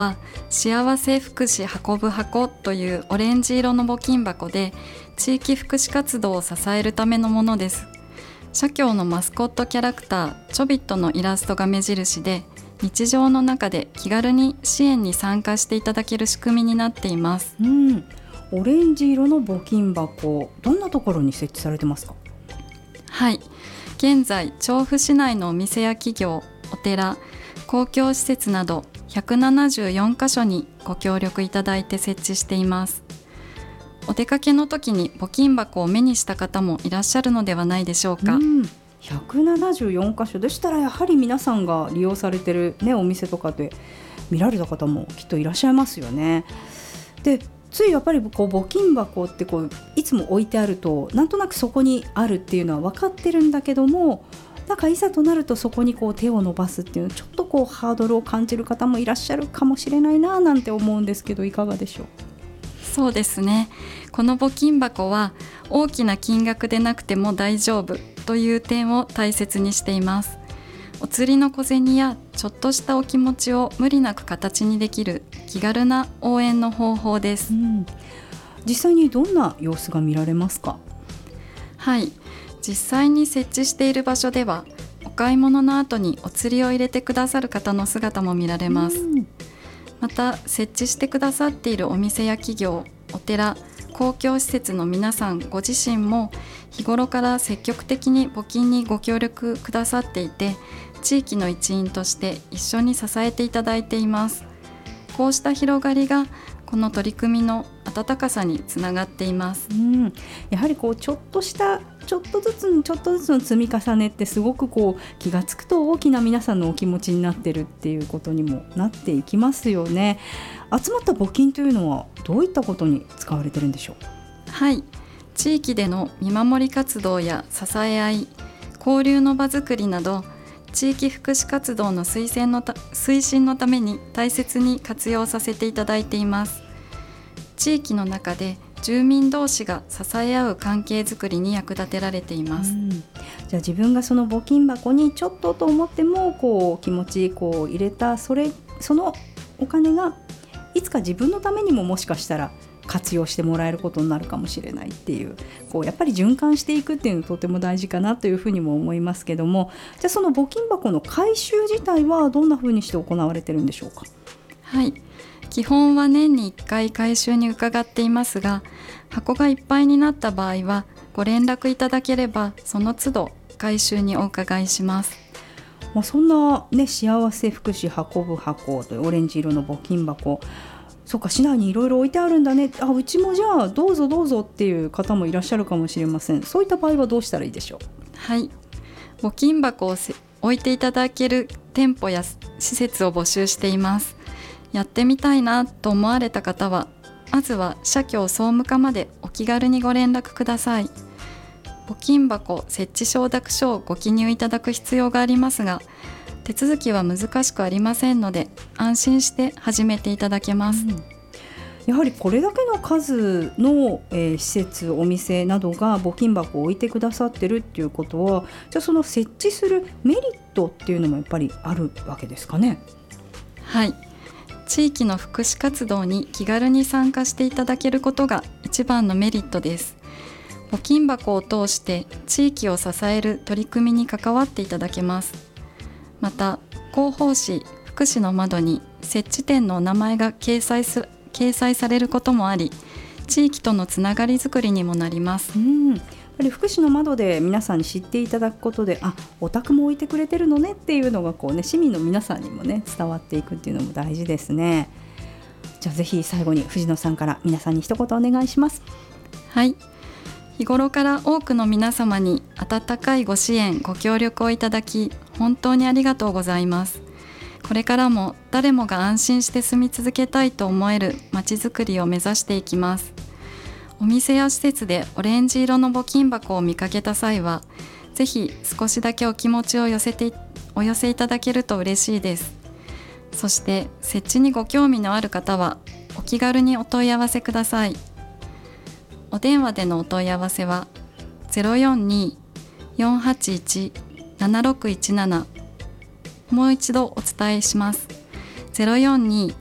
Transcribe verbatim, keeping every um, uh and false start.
は幸せ福祉運ぶ箱というオレンジ色の募金箱で地域福祉活動を支えるためのものです。社協のマスコットキャラクターチョビットのイラストが目印で、日常の中で気軽に支援に参加していただける仕組みになっています。 うん、オレンジ色の募金箱、どんなところに設置されてますか？ はい、現在調布市内のお店や企業、お寺、公共施設などひゃくななじゅうよんカ所にご協力いただいて設置しています。お出かけの時に募金箱を目にした方もいらっしゃるのではないでしょうか。 うん、ひゃくななじゅうよんカ所でしたら、やはり皆さんが利用されてる、ね、お店とかで見られた方もきっといらっしゃいますよね。で、ついやっぱりこう募金箱ってこういつも置いてあると、なんとなくそこにあるっていうのは分かってるんだけども、なんかいざとなるとそこにこう手を伸ばすっていうの、ちょっとこうハードルを感じる方もいらっしゃるかもしれないななんて思うんですけど、いかがでしょう？ そうですね、この募金箱は大きな金額でなくても大丈夫という点を大切にしています。お釣りの小銭やちょっとしたお気持ちを無理なく形にできる気軽な応援の方法です。 うん、実際にどんな様子が見られますか？ はい、実際に設置している場所ではお買い物の後にお釣りを入れてくださる方の姿も見られます。 うん、 また設置してくださっているお店や企業、お寺、公共施設の皆さんご自身も日頃から積極的に募金にご協力くださっていて、地域の一員として一緒に支えていただいています。こうした広がりがこの取り組みの温かさにつながっています。 うん、やはりこうちょっとしたちょっとずつちょっとずつの積み重ねってすごくこう気がつくと大きな皆さんのお気持ちになってるっていうことにもなっていきますよね。集まった募金というのはどういったことに使われてるんでしょう？ はい、地域での見守り活動や支え合い、交流の場づくりなど地域福祉活動の推薦のた推進のために大切に活用させていただいています。地域の中で住民同士が支え合う関係づくりに役立てられています。 うん、じゃあ自分がその募金箱にちょっとと思ってもこう気持ちこう入れたそれそのお金がいつか自分のためにももしかしたら活用してもらえることになるかもしれないっていう、こうやっぱり循環していくっていうのがとても大事かなというふうにも思いますけども、じゃあその募金箱の回収自体はどんなふうにして行われてるんでしょうか？ はい、基本は年にいっかい回収に伺っていますが、箱がいっぱいになった場合はご連絡いただければその都度回収にお伺いします。 まあ、そんな、ね、幸せ福祉運ぶ箱というオレンジ色の募金箱、そうか、市内にいろいろ置いてあるんだね、あ、うちもじゃあどうぞどうぞっていう方もいらっしゃるかもしれません。そういった場合はどうしたらいいでしょう？ はい、募金箱を置いていただける店舗や施設を募集しています。やってみたいなと思われた方は、まずは社協総務課までお気軽にご連絡ください。募金箱設置承諾書をご記入いただく必要がありますが、手続きは難しくありませんので安心して始めていただけます。うん、 やはりこれだけの数の、えー、施設、お店などが募金箱を置いてくださってるっていうことは、じゃあその設置するメリットっていうのもやっぱりあるわけですかね？ はい、地域の福祉活動に気軽に参加していただけることが一番のメリットです。募金箱を通して地域を支える取り組みに関わっていただけます。また広報誌福祉の窓に設置店のお名前が掲載す、掲載されることもあり、地域とのつながりづくりにもなります。 うん、やっぱり福祉の窓で皆さんに知っていただくことで、あ、お宅も置いてくれてるのねっていうのがこう、ね、市民の皆さんにも、ね、伝わっていくっていうのも大事ですね。じゃあぜひ最後に藤野さんから皆さんに一言お願いします。 はい、日頃から多くの皆様に温かいご支援ご協力をいただき本当にありがとうございます。これからも誰もが安心して住み続けたいと思えるまちづくりを目指していきます。お店や施設でオレンジ色の募金箱を見かけた際は、ぜひ少しだけお気持ちを寄せてお寄せいただけると嬉しいです。そして設置にご興味のある方はお気軽にお問い合わせください。お電話でのお問い合わせは ゼロよんにー よんはちいち ななろくいちなな、もう一度お伝えします。 ゼロよんに